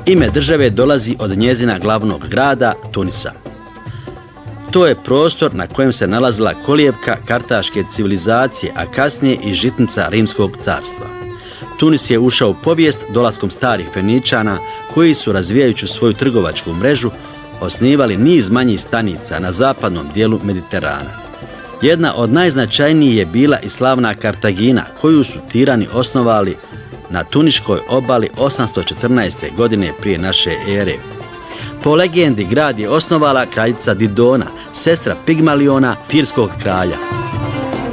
Ime države dolazi od njezina glavnog grada, Tunisa. To je prostor na kojem se nalazila kolijevka kartaške civilizacije, a kasnije i žitnica Rimskog carstva. Tunis je ušao u povijest dolaskom starih Feničana koji su, razvijajući svoju trgovačku mrežu, osnivali niz manjih stanica na zapadnom dijelu Mediterana. Jedna od najznačajnijih je bila i slavna Kartagina, koju su Tirani osnovali na Tuniškoj obali 814. godine prije naše ere. Po legendi grad je osnovala kraljica Didona, sestra Pigmaliona, pirskog kralja.